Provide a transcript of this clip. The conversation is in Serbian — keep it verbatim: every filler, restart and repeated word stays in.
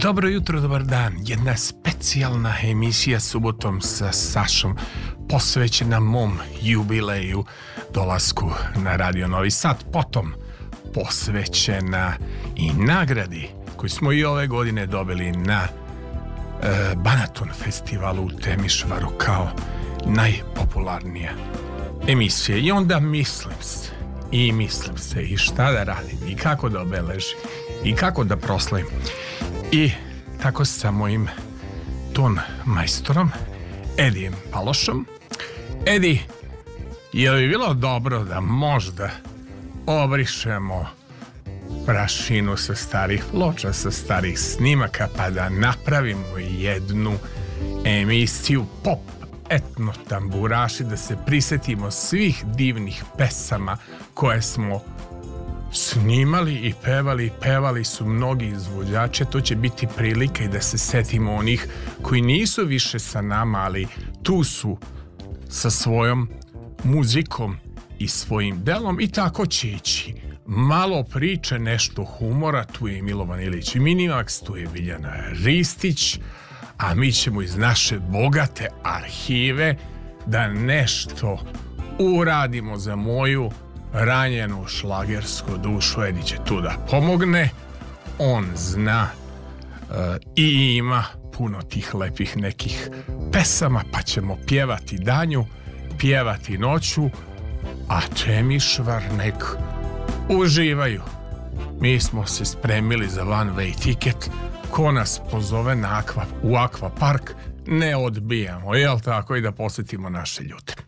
Dobro jutro, dobar dan. Jedna specijalna emisija subotom sa Sašom posvećena mom jubileju dolasku na Radio Novi Sad. Potom posvećena i nagradi koju smo i ove godine dobili na e, Banaton festivalu u Temišvaru kao najpopularnija emisija. I onda mislim se, i mislim se i šta da radim, i kako da obeležim, i kako da proslavim. I tako sa mojim ton majstorom Edijem Palošom. Edi, je li bilo dobro da možda obrišemo prašinu sa starih ploča, sa starih snimaka, pa da napravimo jednu emisiju pop etno tamburaši, da se prisetimo svih divnih pesama koje smo snimali i pevali, pevali su mnogi izvođači. To će biti prilika i da se setimo onih koji nisu više sa nama, ali tu su sa svojom muzikom i svojim delom, i tako će ići. Malo priče, nešto humora, tu je Milovan Ilić Minimax, tu je Biljana Ristić, a mi ćemo iz naše bogate arhive da nešto uradimo za moju ranjenu šlagersku dušu. Edi će tu da pomogne. On zna uh, i ima puno tih lepih nekih pesama, pa ćemo pjevati danju, pjevati noću, a Temišvar nek uživaju. Mi smo se spremili za one way ticket. Ko nas pozove na akva, u akva park, ne odbijamo, jel tako, i da posjetimo naše ljude.